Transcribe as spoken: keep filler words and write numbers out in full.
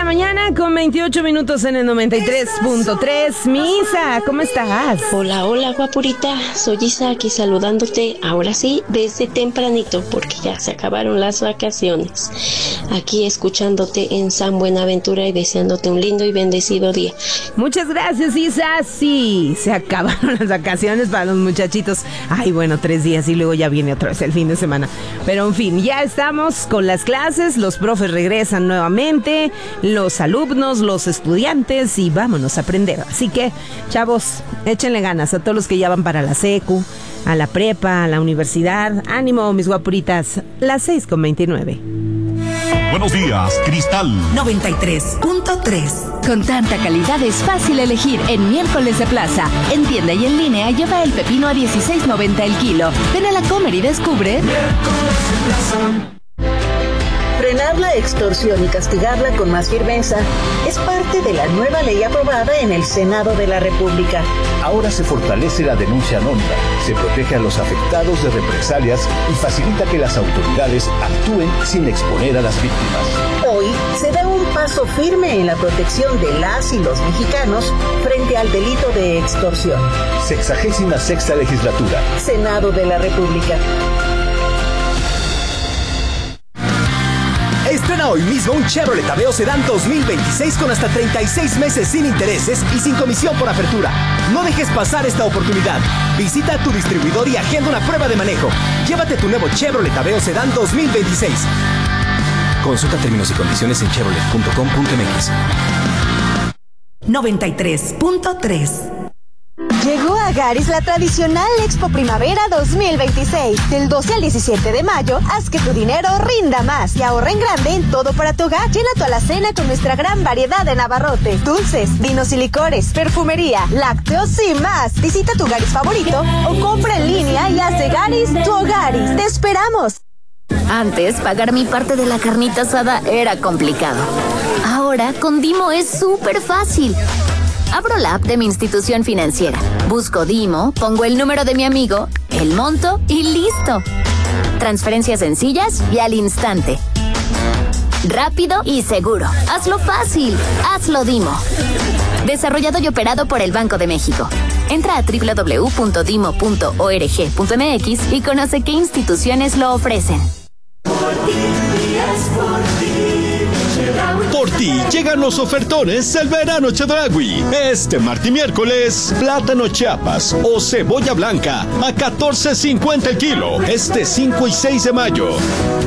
mañana con veintiocho minutos en el noventa y tres punto tres. Misa, ¿cómo estás? Hola, hola, guapurita. Soy Isa aquí saludándote, ahora sí, desde tempranito, porque ya se acabaron las vacaciones. Aquí escuchándote en San Buenaventura y deseándote un lindo y bendecido día. Muchas gracias, Isa. Sí, se acabaron las vacaciones para los muchachitos. Ay, bueno, tres días y luego ya viene otra vez el fin de semana. Pero en fin, ya estamos con las clases, los profes regresan nuevamente, los alumnos, los estudiantes y vámonos a aprender. Así que, chavos, échenle ganas a todos los que ya van para la secu, a la prepa, a la universidad. Ánimo, mis guapuritas. Las seis con veintinueve. Buenos días, Cristal noventa y tres punto tres. Con tanta calidad es fácil elegir en Miércoles de Plaza. En tienda y en línea lleva el pepino a dieciséis noventa el kilo. Ven a la Comer y descubre. Miércoles de Plaza. Frenar la extorsión y castigarla con más firmeza es parte de la nueva ley aprobada en el Senado de la República. Ahora se fortalece la denuncia anónima, se protege a los afectados de represalias y facilita que las autoridades actúen sin exponer a las víctimas. Hoy se da un paso firme en la protección de las y los mexicanos frente al delito de extorsión. Sexagésima sexta legislatura. Senado de la República. Estrena hoy mismo un Chevrolet Aveo Sedán dos mil veintiséis con hasta treinta y seis meses sin intereses y sin comisión por apertura. No dejes pasar esta oportunidad. Visita a tu distribuidor y agenda una prueba de manejo. Llévate tu nuevo Chevrolet Aveo Sedán dos mil veintiséis. Consulta términos y condiciones en chevrolet punto com punto m x. noventa y tres punto tres. Llegó a Garis la tradicional Expo Primavera dos mil veintiséis. Del doce al diecisiete de mayo, haz que tu dinero rinda más y ahorra en grande en todo para tu hogar. Llena tu alacena con nuestra gran variedad de abarrotes, dulces, vinos y licores, perfumería, lácteos y más. Visita tu Garis favorito o compra en línea y haz de Garis tu Hogaris. ¡Te esperamos! Antes, pagar mi parte de la carnita asada era complicado. Ahora, con Dimo es súper fácil. Abro la app de mi institución financiera, busco Dimo, pongo el número de mi amigo, el monto y listo. Transferencias sencillas y al instante. Rápido y seguro. Hazlo fácil. Hazlo Dimo. Desarrollado y operado por el Banco de México. Entra a doble u doble u doble u punto dimo punto org punto m x y conoce qué instituciones lo ofrecen. Por ti llegan los ofertones del verano Chedraui. Este martes y miércoles, plátano Chiapas o cebolla blanca a catorce cincuenta el kilo. Este cinco y seis de mayo.